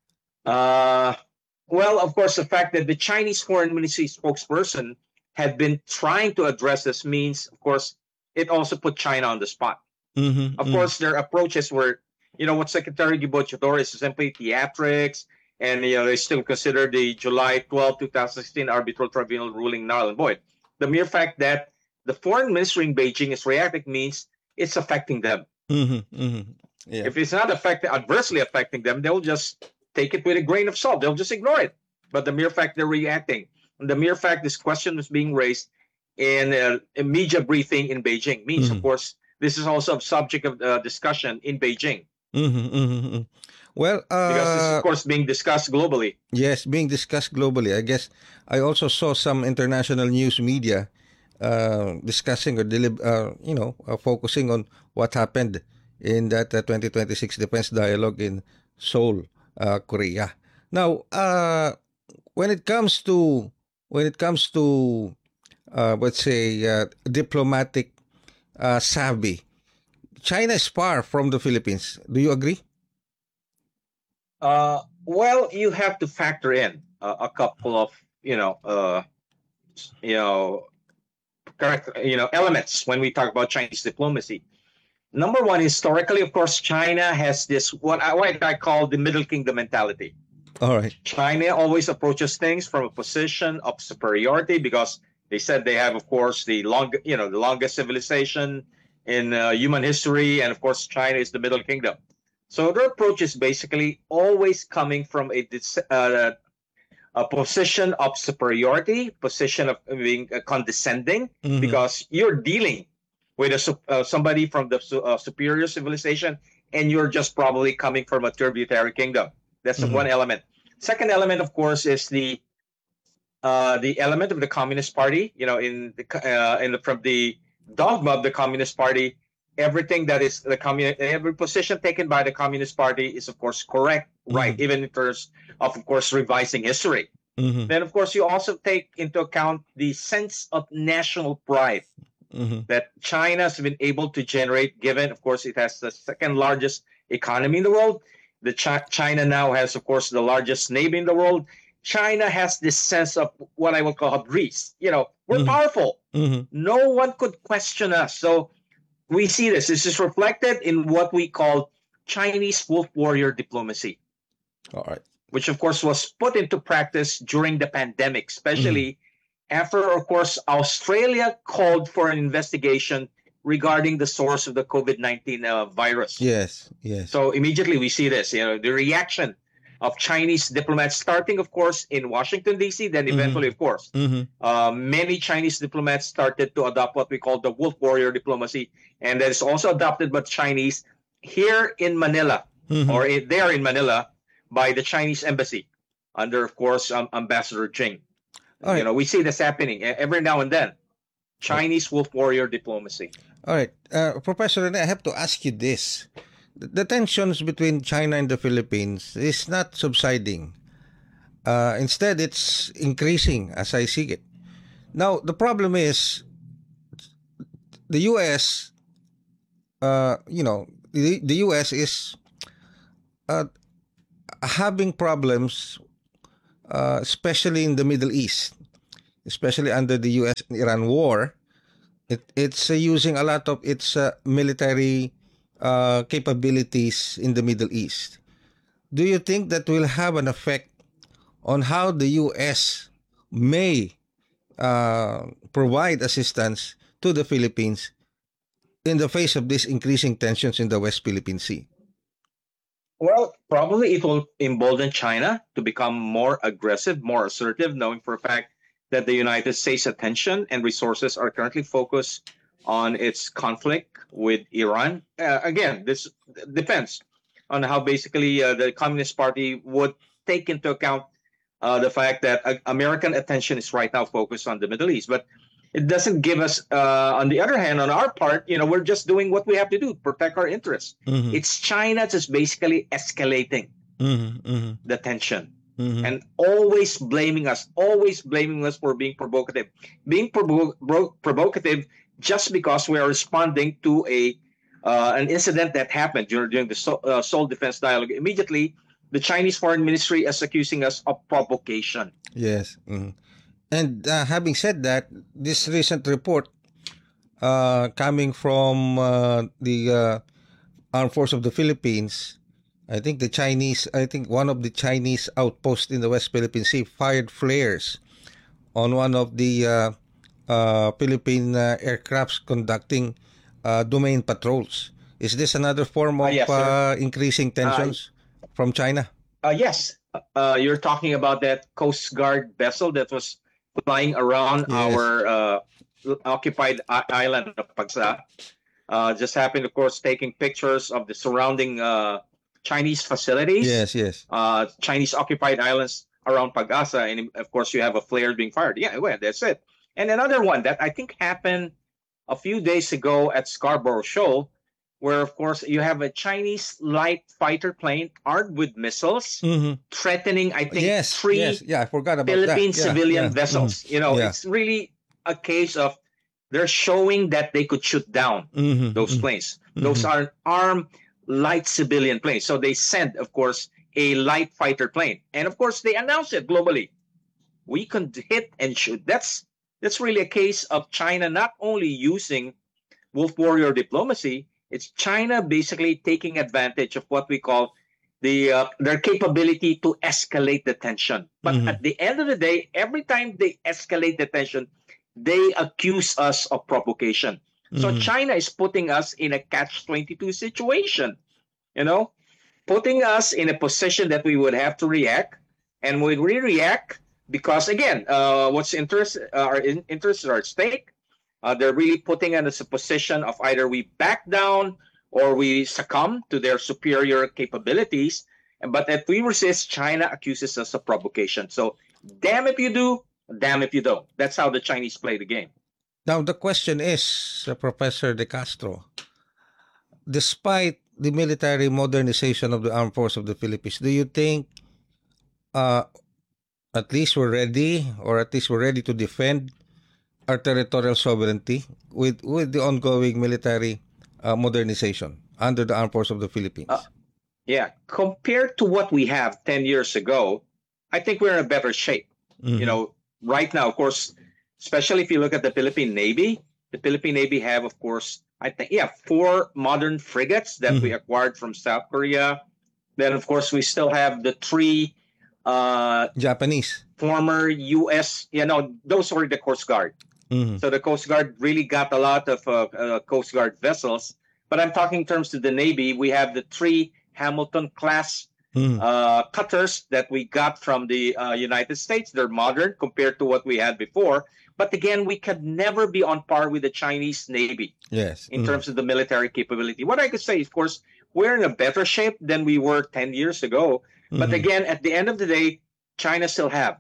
S13: Uh, well, of course, the fact that the Chinese Foreign Ministry spokesperson had been trying to address this means, of course, it also put China on the spot.
S12: Mhm,
S13: Of
S12: mhm.
S13: course, their approaches were, you know, what Secretary Gibo Teodoro is simply theatrics, and, you know, they still consider the July twelfth, twenty sixteen arbitral tribunal ruling null and void. The mere fact that the foreign ministry in Beijing is reacting means it's affecting them.
S12: Mhm, mhm. Yeah.
S13: If it's not affecting, adversely affecting them, they'll just take it with a grain of salt. They'll just ignore it. But the mere fact they're reacting, and the mere fact this question was being raised in a, a media briefing in Beijing means,
S12: Mhm.
S13: of course, this is also a subject of uh, discussion in Beijing,
S12: Mhm, mhm, mhm. Well,
S13: because this is,
S12: uh,
S13: of course, being discussed globally.
S12: yes, being discussed globally. I guess I also saw some international news media uh, discussing or delib- uh, you know, uh, focusing on what happened in that uh, twenty twenty-six defense dialogue in Seoul, uh, Korea. Now, uh, when it comes to when it comes to uh, let's say uh, diplomatic uh, savvy, China is far from the Philippines. Do you agree?
S13: Uh, well, you have to factor in uh, a couple of, you know, uh, you know, correct, you know, elements when we talk about Chinese diplomacy. Number one, historically, of course, China has this what I, what I call the Middle Kingdom mentality.
S12: All right.
S13: China always approaches things from a position of superiority because they said they have, of course, the long, you know, the longest civilization in uh, human history, and of course, China is the Middle Kingdom. So their approach is basically always coming from a dis- uh, a position of superiority, position of being uh, condescending,
S12: Mhm.
S13: because you're dealing with a, sup- uh, somebody from the su- uh, superior civilization, and you're just probably coming from a tributary kingdom. That's
S12: Mhm.
S13: one element. Second element, of course, is the uh, the element of the Communist Party. You know, in the co- uh, in the from the dogma of the Communist Party, everything that is the communist, every position taken by the Communist Party is, of course, correct, right, even in terms of, of course, revising history.
S12: Mhm.
S13: Then, of course, you also take into account the sense of national pride
S12: Mhm.
S13: that China has been able to generate, given, of course, it has the second largest economy in the world. The Chi- China now has, of course, the largest navy in the world. China has this sense of what I would call hubris. You know, we're
S12: Mhm.
S13: powerful.
S12: Mhm.
S13: No one could question us. So we see this. This is reflected in what we call Chinese wolf warrior diplomacy,
S12: All right.
S13: which of course was put into practice during the pandemic, especially after, of course, Australia called for an investigation regarding the source of the COVID nineteen uh, virus.
S12: Yes. Yes.
S13: So immediately we see this, you know, the reaction of Chinese diplomats, starting, of course, in Washington, D C, then eventually, of course,
S12: Mhm.
S13: uh, many Chinese diplomats started to adopt what we call the wolf warrior diplomacy, and that is also adopted by Chinese here in Manila,
S12: Mhm.
S13: or in, there in Manila, by the Chinese embassy under, of course, um, Ambassador Jing.
S12: All right.
S13: You know, we see this happening e- every now and then. Chinese wolf warrior diplomacy.
S12: All right, uh, Professor Rene, I have to ask you this: the, the tensions between China and the Philippines is not subsiding. Uh, instead, it's increasing as I see it. Now, the problem is the U S. Uh, you know, the, the U S is uh, having problems, uh, especially in the Middle East, especially under the U S and Iran war. It, it's uh, using a lot of its uh, military uh, capabilities in the Middle East. Do you think that will have an effect on how the U S may uh, provide assistance to the Philippines in the face of these increasing tensions in the West Philippine Sea?
S13: Well, probably it will embolden China to become more aggressive, more assertive, knowing for a fact that the United States' attention and resources are currently focused on its conflict with Iran. Uh, again, this depends on how basically uh, the Communist Party would take into account uh, the fact that uh, American attention is right now focused on the Middle East. But it doesn't give us, uh, on the other hand, on our part, you know, we're just doing what we have to do, protect our interests.
S12: Mm-hmm.
S13: It's China just basically escalating
S12: Mm-hmm, mm-hmm.
S13: the tension.
S12: Mm-hmm.
S13: And always blaming us, always blaming us for being provocative, being provo- bro- provocative just because we are responding to a uh, an incident that happened during, during the Seoul, uh, Seoul Defense Dialogue. Immediately, the Chinese Foreign Ministry is accusing us of provocation.
S12: Yes. Mm-hmm. And uh, having said that, this recent report uh, coming from uh, the uh, Armed Force of the Philippines, I think the Chinese, I think one of the Chinese outposts in the West Philippine Sea fired flares on one of the uh, uh, Philippine uh, aircrafts conducting uh, domain patrols. Is this another form of
S13: Uh, yes, sir.
S12: uh, increasing tensions from China?
S13: Uh, yes, uh, you're talking about that Coast Guard vessel that was flying around
S12: Yes.
S13: our uh, occupied i- island of Pagsa. Uh, just happened, of course, taking pictures of the surrounding uh, Chinese facilities.
S12: Yes, yes.
S13: Uh, Chinese occupied islands around Pag-asa, and of course you have a flare being fired. Yeah, well, that's it. And another one that I think happened a few days ago at Scarborough Shoal, where of course you have a Chinese light fighter plane armed with missiles
S12: Mm-hmm.
S13: threatening, I think,
S12: Yes,
S13: three
S12: yes. Yeah, I forgot about
S13: Philippine
S12: that. Yeah,
S13: civilian
S12: yeah.
S13: vessels.
S12: Mhm.
S13: You know,
S12: Yeah.
S13: it's really a case of they're showing that they could shoot down
S12: Mhm,
S13: those
S12: mhm.
S13: planes. Those
S12: Mhm.
S13: are armed light civilian planes. So they sent, of course, a light fighter plane. And of course, they announced it globally. We can hit and shoot. That's that's really a case of China not only using wolf warrior diplomacy, it's China basically taking advantage of what we call the uh, their capability to escalate the tension. But
S12: Mhm.
S13: at the end of the day, every time they escalate the tension, they accuse us of provocation. So
S12: Mhm.
S13: China is putting us in a catch twenty-two situation, you know, putting us in a position that we would have to react. And when we react, because again, uh, what's interest, uh, our in- interests are at stake. Uh, they're really putting us in a position of either we back down or we succumb to their superior capabilities. And but if we resist, China accuses us of provocation. So damn if you do, damn if you don't. That's how the Chinese play the game.
S12: Now, the question is, uh, Professor De Castro, despite the military modernization of the Armed Force of the Philippines, do you think uh, at least we're ready, or at least we're ready to defend our territorial sovereignty with, with the ongoing military uh, modernization under the Armed Force of the Philippines?
S13: Uh, Yeah, compared to what we have ten years ago, I think we're in a better shape.
S12: Mhm.
S13: You know, right now, of course, especially if you look at the Philippine Navy, the Philippine Navy have, of course, I think, yeah, four modern frigates that we acquired from South Korea. Then, of course, we still have the three uh,
S12: Japanese.
S13: former U S, you know, those were the Coast Guard.
S12: Mhm.
S13: So the Coast Guard really got a lot of uh, uh, Coast Guard vessels. But I'm talking in terms of the Navy. We have the three Hamilton class
S12: Mhm.
S13: uh, cutters that we got from the uh, United States. They're modern compared to what we had before. But again, we could never be on par with the Chinese Navy
S12: Yes.
S13: in
S12: Mhm.
S13: terms of the military capability. What I could say, of course, we're in a better shape than we were ten years ago. But
S12: Mhm.
S13: again, at the end of the day, China still have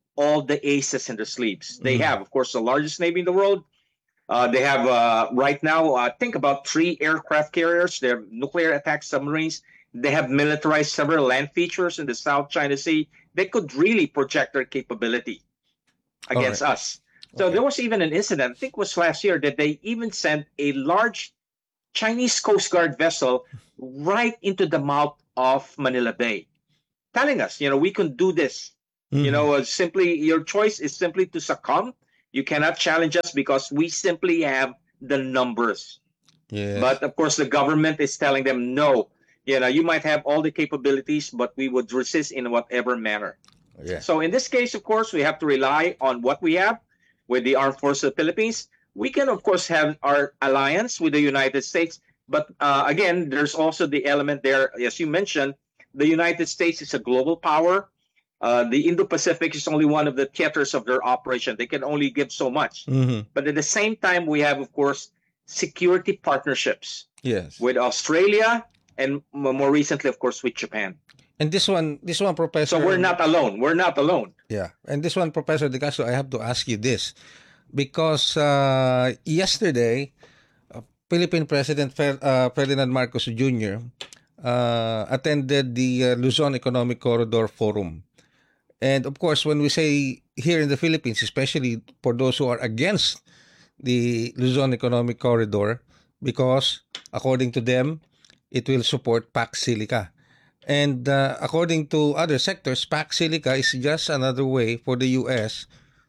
S13: all the aces in their sleeves. They
S12: Mhm.
S13: have, of course, the largest navy in the world. Uh, they have uh, right now, I think about three aircraft carriers. They have nuclear attack submarines. They have militarized several land features in the South China Sea. They could really project their capability against
S12: Alright.
S13: us. So there was even an incident, I think it was last year, that they even sent a large Chinese Coast Guard vessel right into the mouth of Manila Bay, telling us, you know, we can do this. You know, uh, simply your choice is simply to succumb. You cannot challenge us because we simply have the numbers.
S12: Yes.
S13: But of course, the government is telling them, no, you know, you might have all the capabilities, but we would resist in whatever manner.
S12: Yeah.
S13: So in this case, of course, we have to rely on what we have with the Armed Forces of the Philippines. We can, of course, have our alliance with the United States. But uh, again, there's also the element there, as you mentioned, the United States is a global power. Uh, the Indo-Pacific is only one of the theaters of their operation. They can only give so much.
S12: Mhm.
S13: But at the same time, we have, of course, security partnerships
S12: Yes.
S13: with Australia and m- more recently, of course, with Japan.
S12: And this one, this one, Professor.
S13: So we're not alone. We're not alone.
S12: Yeah. And this one, Professor De Castro, I have to ask you this. Because uh, yesterday, uh, Philippine President Fer- uh, Ferdinand Marcos Junior uh, attended the uh, Luzon Economic Corridor Forum. And of course, when we say here in the Philippines, especially for those who are against the Luzon Economic Corridor, because according to them, it will support Pax Silica. And uh, according to other sectors, Pax Silica is just another way for the U S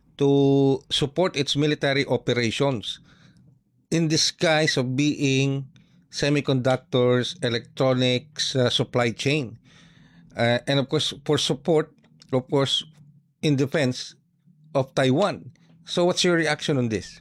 S12: to support its military operations in disguise of being semiconductors, electronics, uh, supply chain. Uh, and of course, for support, of course, in defense of Taiwan. So what's your reaction on this?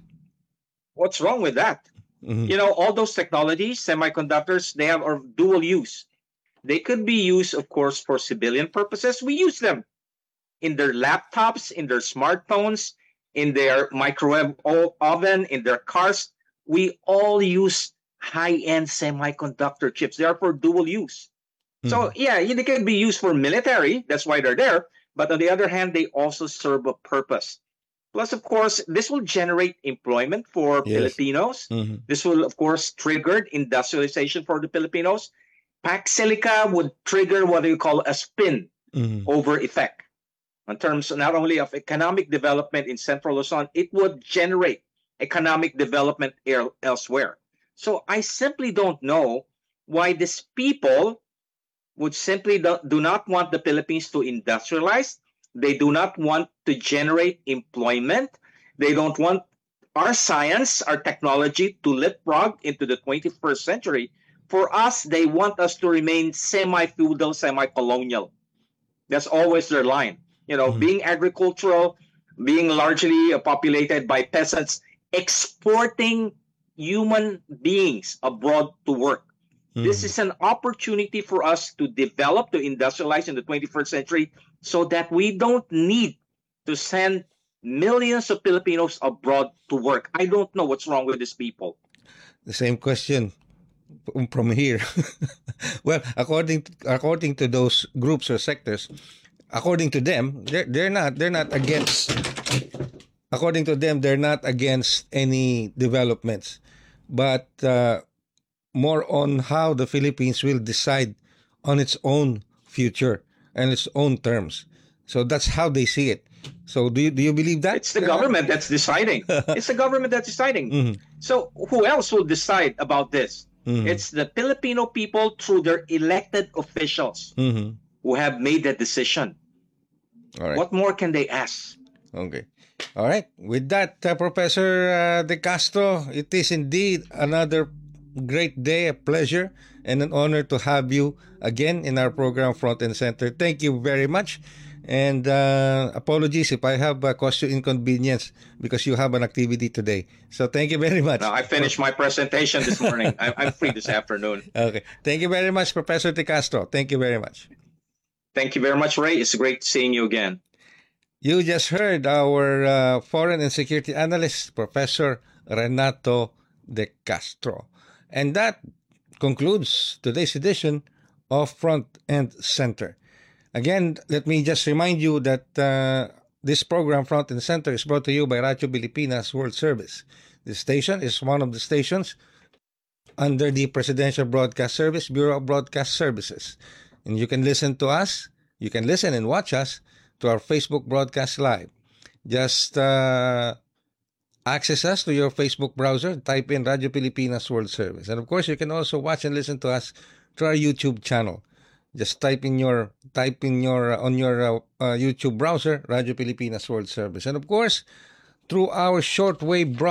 S13: What's wrong with that?
S12: Mhm.
S13: You know, all those technologies, semiconductors, they have a dual use. They could be used, of course, for civilian purposes. We use them in their laptops, in their smartphones, in their microwave o- oven, in their cars. We all use high-end semiconductor chips. They are for dual use. So yeah, they can be used for military. That's why they're there. But on the other hand, they also serve a purpose. Plus, of course, this will generate employment for
S12: Yes.
S13: Filipinos.
S12: Mhm.
S13: This will, of course, trigger industrialization for the Filipinos. Pax Silica would trigger what you call a spin
S12: Mhm.
S13: over effect in terms not only of economic development in Central Luzon, it would generate economic development el- elsewhere. So I simply don't know why these people would simply do, do not want the Philippines to industrialize. They do not want to generate employment. They don't want our science, our technology to leapfrog into the twenty-first century. For us, they want us to remain semi-feudal, semi-colonial. That's always their line. You know, being agricultural, being largely uh, populated by peasants, exporting human beings abroad to work. This is an opportunity for us to develop, to industrialize in the twenty-first century so that we don't need to send millions of Filipinos abroad to work. I don't know what's wrong with these people.
S12: The same question from- from here. Well, according to, according to those groups or sectors, according to them, they're, they're not they're not against. According to them, they're not against any developments, but uh, more on how the Philippines will decide on its own future and its own terms. So that's how they see it. So do you do you believe that?
S13: It's the government that's deciding. It's the government that's deciding.
S12: Mhm.
S13: So who else will decide about this?
S12: Mhm.
S13: It's the Filipino people through their elected officials
S12: Mhm.
S13: who have made that decision.
S12: All right.
S13: What more can they ask?
S12: Okay. All right. With that, uh, Professor uh, De Castro, it is indeed another great day, a pleasure, and an honor to have you again in our program, Front and Center. Thank you very much. And uh, apologies if I have uh, caused you inconvenience because you have an activity today. So thank you very much.
S13: Now, I finished my presentation this morning. I'm, I'm free this afternoon.
S12: Okay. Thank you very much, Professor De Castro. Thank you very much.
S13: Thank you very much, Ray. It's great seeing you again.
S12: You just heard our uh, foreign and security analyst, Professor Renato De Castro. And that concludes today's edition of Front and Center. Again, let me just remind you that uh, This program, Front and Center, is brought to you by Radyo Pilipinas World Service. This station is one of the stations under the Presidential Broadcast Service, Bureau of Broadcast Services. And you can listen to us, you can listen and watch us to our Facebook broadcast live. Just uh, access us to your Facebook browser, type in Radyo Pilipinas World Service. And of course, you can also watch and listen to us through our YouTube channel. Just type in your type in your uh, on your uh, uh, YouTube browser, Radyo Pilipinas World Service. And of course, through our shortwave broadcast